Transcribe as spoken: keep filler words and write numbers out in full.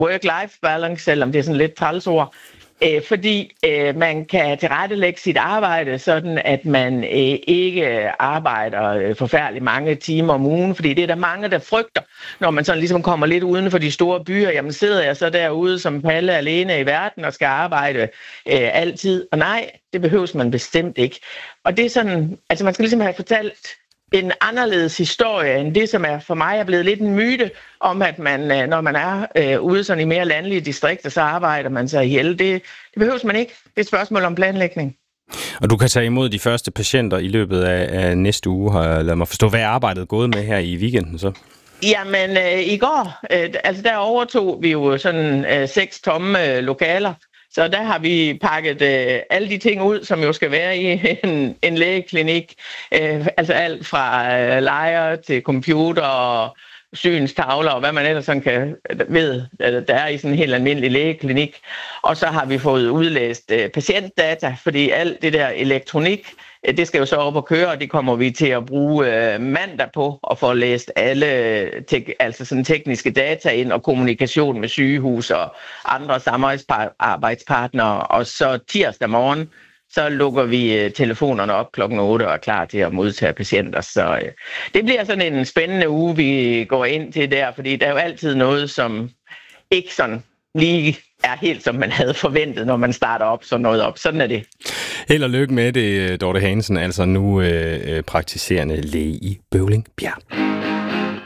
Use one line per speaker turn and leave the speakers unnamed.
work-life balance, selvom det er sådan lidt trælsord. Øh, fordi øh, man kan tilrettelægge sit arbejde sådan, at man øh, ikke arbejder øh, forfærdeligt mange timer om ugen, fordi det er der mange, der frygter, når man sådan ligesom kommer lidt uden for de store byer. Jamen sidder jeg så derude som palle alene i verden og skal arbejde øh, altid? Og nej, det behøves man bestemt ikke. Og det er sådan, altså man skal ligesom have fortalt en anderledes historie end det, som er for mig er blevet lidt en myte om, at man, når man er øh, ude sådan i mere landlige distrikter, så arbejder man sig ihjel. Det, det behøves man ikke. Det er et spørgsmål om planlægning.
Og du kan tage imod de første patienter i løbet af, af næste uge. Lad mig forstå, hvad er arbejdet gået med her i weekenden så?
Jamen, øh, i går, øh, altså der overtog vi jo sådan øh, seks tomme øh, lokaler. Så der har vi pakket øh, alle de ting ud, som jo skal være i en, en lægeklinik. Øh, altså alt fra øh, lejer til computer og synstavler og hvad man ellers sådan kan ved, der er i sådan en helt almindelig lægeklinik. Og så har vi fået udlæst øh, patientdata, fordi alt det der elektronik, øh, det skal jo så op og køre, og det kommer vi til at bruge øh, mandag på at få læst alle te- altså sådan tekniske data ind og kommunikation med sygehus og andre samarbejdspartnere. Og så tirsdag morgen, så lukker vi telefonerne op klokken otte og er klar til at modtage patienter. Så øh, det bliver sådan en spændende uge, vi går ind til der, fordi der er jo altid noget, som ikke sådan lige er helt, som man havde forventet, når man starter op sådan noget op. Sådan er det.
Held og lykke med det, Dorte Hansen, altså nu øh, praktiserende læge i Bøvlingbjerg.